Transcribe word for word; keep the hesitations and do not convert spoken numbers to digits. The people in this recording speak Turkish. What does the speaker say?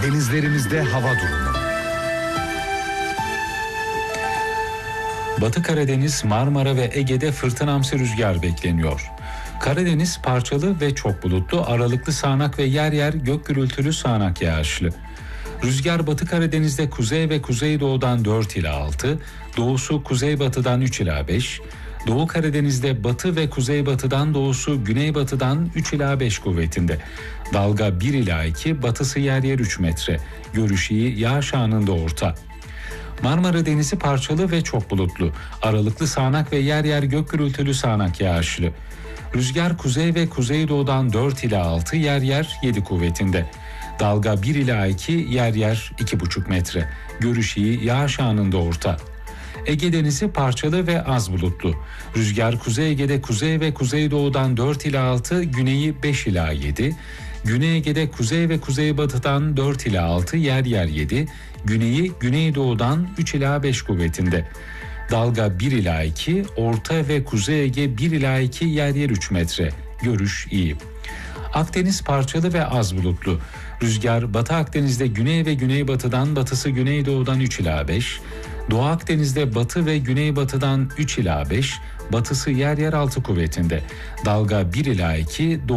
Denizlerimizde hava durumu. Batı Karadeniz, Marmara ve Ege'de fırtınamsı rüzgar bekleniyor. Karadeniz parçalı ve çok bulutlu, aralıklı sağanak ve yer yer gök gürültülü sağanak yağışlı. Rüzgar Batı Karadeniz'de kuzey ve kuzeydoğudan dört ila altı, doğusu kuzeybatıdan üç ila beş, Doğu Karadeniz'de batı ve kuzeybatıdan doğusu güneybatıdan üç ila beş kuvvetinde. Dalga bir ila iki, batısı yer yer üç metre. Görüş iyi, yağış anında orta. Marmara Denizi parçalı ve çok bulutlu. Aralıklı sağanak ve yer yer gök gürültülü sağanak yağışlı. Rüzgar kuzey ve kuzeydoğudan dört ila altı, yer yer yedi kuvvetinde. Dalga bir ila iki, yer yer iki buçuk metre. Görüş iyi, yağış anında orta. Ege Denizi parçalı ve az bulutlu. Rüzgar Kuzey Ege'de kuzey ve kuzeydoğudan dört ila altı, güneyi beş ila yedi. Güney Ege'de kuzey ve kuzeybatıdan dört ila altı, yer yer yedi. Güneyi güneydoğudan üç ila beş kuvvetinde. Dalga bir ila iki, Orta ve Kuzey Ege bir ila iki, yer yer üç metre. Görüş iyi. Akdeniz parçalı ve az bulutlu. Rüzgar Batı Akdeniz'de güney ve güneybatıdan, batısı güneydoğudan üç ila beş. Doğu Akdeniz'de batı ve güneybatıdan üç ila beş, batısı yer yer altı kuvvetinde. Dalga bir ila iki,